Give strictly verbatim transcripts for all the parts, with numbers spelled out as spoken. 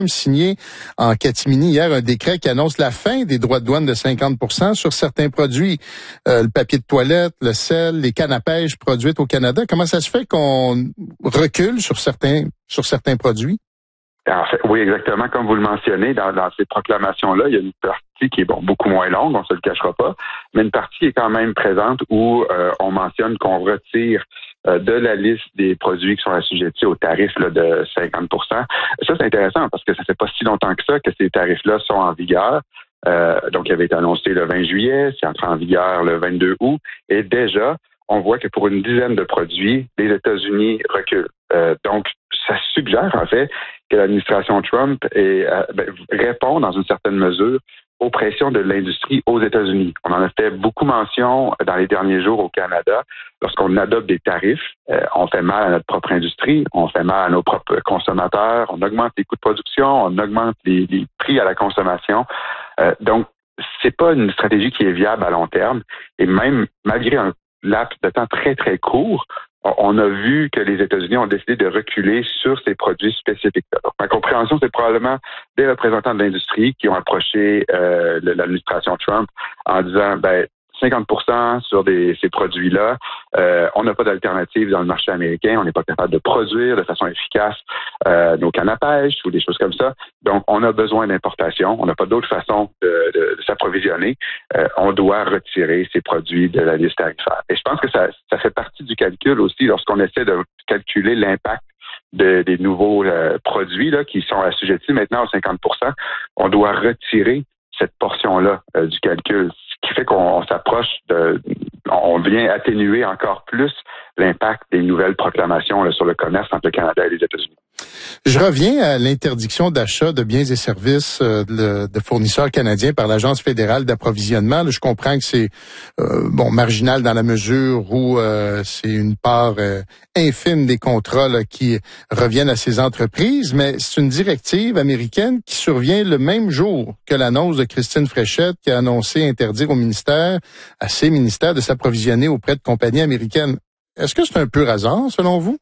signé en catimini hier un décret qui annonce la fin des droits de douane de cinquante pour cent sur certains produits. Euh, le papier de toilette, le sel, les cannes à pêche produites au Canada. Comment ça se fait qu'on recule sur certains sur certains produits? En fait, oui, exactement. Comme vous le mentionnez, dans, dans ces proclamations-là, il y a une partie qui est bon beaucoup moins longue, on se le cachera pas, mais une partie est quand même présente où euh, on mentionne qu'on retire euh, de la liste des produits qui sont assujettis aux tarifs là, de cinquante pour cent. Ça, c'est intéressant parce que ça fait pas si longtemps que ça que ces tarifs-là sont en vigueur. Euh, donc, il avait été annoncé le vingt juillet, c'est entré en vigueur le vingt-deux août, et déjà, on voit que pour une dizaine de produits, les États-Unis reculent. Euh, donc, ça suggère en fait que l'administration Trump est, euh, ben, répond dans une certaine mesure aux pressions de l'industrie aux États-Unis. On en a fait beaucoup mention dans les derniers jours au Canada. Lorsqu'on adopte des tarifs, euh, on fait mal à notre propre industrie, on fait mal à nos propres consommateurs, on augmente les coûts de production, on augmente les, les prix à la consommation. Euh, donc, c'est pas une stratégie qui est viable à long terme. Et même malgré un laps de temps très, très court, on a vu que les États-Unis ont décidé de reculer sur ces produits spécifiques. Donc, ma compréhension, c'est probablement des représentants de l'industrie qui ont approché euh, l'administration Trump en disant, ben, cinquante pour cent sur des, ces produits-là, euh, on n'a pas d'alternative dans le marché américain, on n'est pas capable de produire de façon efficace euh, nos cannes à pêche ou des choses comme ça. Donc, on a besoin d'importation, on n'a pas d'autre façon de, de, de s'approvisionner. Euh, on doit retirer ces produits de la liste tarifaire. Et je pense que ça, ça fait partie du calcul aussi lorsqu'on essaie de calculer l'impact de, des nouveaux euh, produits là, qui sont assujettis maintenant à cinquante pour cent. On doit retirer cette portion-là euh, du calcul, ce qui fait qu'on on s'approche de, on vient atténuer encore plus l'impact des nouvelles proclamations là, sur le commerce entre le Canada et les États-Unis. Je reviens à l'interdiction d'achat de biens et services euh, de, de fournisseurs canadiens par l'Agence fédérale d'approvisionnement. Là, je comprends que c'est euh, bon marginal dans la mesure où euh, c'est une part euh, infime des contrats là, qui reviennent à ces entreprises, mais c'est une directive américaine qui survient le même jour que l'annonce de Christine Fréchette qui a annoncé interdire au ministère, à ses ministères, de s'approvisionner auprès de compagnies américaines. Est-ce que c'est un pur hasard, selon vous?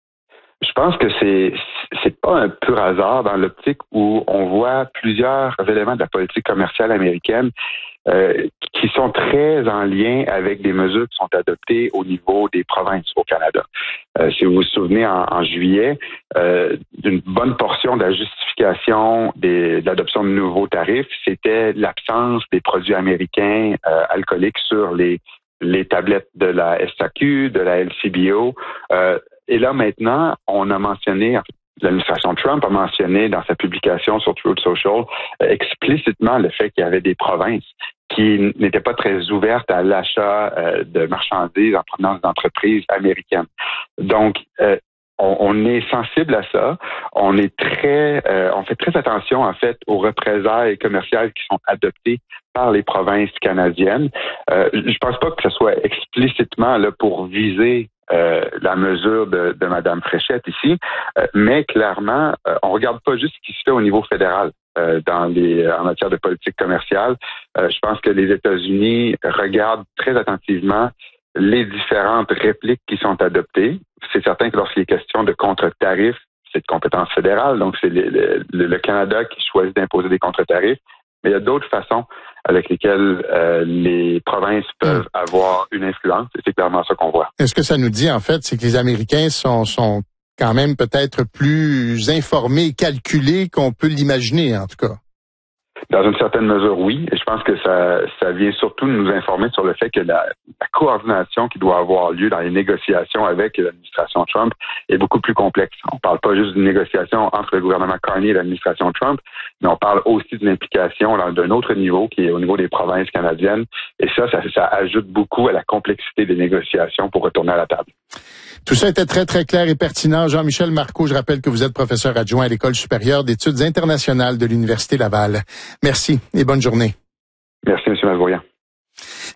Je pense que c'est c'est pas un pur hasard dans l'optique où on voit plusieurs éléments de la politique commerciale américaine euh, qui sont très en lien avec des mesures qui sont adoptées au niveau des provinces au Canada. Euh, si vous vous souvenez, en, en juillet, euh, d'une bonne portion de la justification des, de l'adoption de nouveaux tarifs, c'était l'absence des produits américains euh, alcooliques sur les les tablettes de la S A Q, de la L C B O. Euh, et là, maintenant, on a mentionné, en fait, l'administration Trump a mentionné dans sa publication sur Truth Social euh, explicitement le fait qu'il y avait des provinces qui n'étaient pas très ouvertes à l'achat euh, de marchandises en provenance d'entreprises américaines. Donc, euh, On, on est sensible à ça. On est très, euh, on fait très attention en fait aux représailles commerciales qui sont adoptées par les provinces canadiennes. Euh, je pense pas que ce soit explicitement là pour viser euh, la mesure de, de Mme Fréchette ici, euh, mais clairement, euh, on regarde pas juste ce qui se fait au niveau fédéral. Euh, dans les, en matière de politique commerciale, euh, je pense que les États-Unis regardent très attentivement les différentes répliques qui sont adoptées. C'est certain que lorsqu'il est question de contre-tarifs, c'est de compétence fédérale, donc c'est le, le, le Canada qui choisit d'imposer des contre-tarifs, mais il y a d'autres façons avec lesquelles euh, les provinces peuvent avoir une influence, et c'est clairement ça qu'on voit. Est-ce que ça nous dit, en fait, c'est que les Américains sont, sont quand même peut-être plus informés et calculés qu'on peut l'imaginer, en tout cas? Dans une certaine mesure, oui. Et je pense que ça, ça vient surtout de nous informer sur le fait que la, la coordination qui doit avoir lieu dans les négociations avec l'administration Trump est beaucoup plus complexe. On ne parle pas juste d'une négociation entre le gouvernement Carney et l'administration Trump, mais on parle aussi d'une implication d'un autre niveau qui est au niveau des provinces canadiennes. Et ça, ça, ça ajoute beaucoup à la complexité des négociations pour retourner à la table. Tout ça était très, très clair et pertinent. Jean-Michel Marcoux, je rappelle que vous êtes professeur adjoint à l'École supérieure d'études internationales de l'Université Laval. Merci et bonne journée. Merci, M. Malvoyant.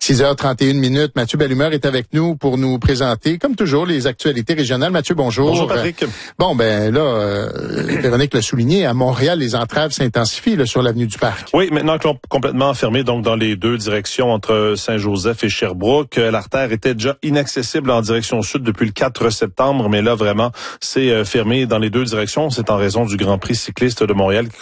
six heures trente et une minutes. Mathieu Bellumeur est avec nous pour nous présenter, comme toujours, les actualités régionales. Mathieu, bonjour. Bonjour, Patrick. Bon, ben là, euh, Véronique l'a souligné, à Montréal, les entraves s'intensifient là, sur l'avenue du Parc. Oui, maintenant complètement fermé, donc dans les deux directions entre Saint-Joseph et Sherbrooke. L'artère était déjà inaccessible en direction sud depuis le quatre septembre, mais là, vraiment, c'est fermé dans les deux directions. C'est en raison du Grand Prix cycliste de Montréal qui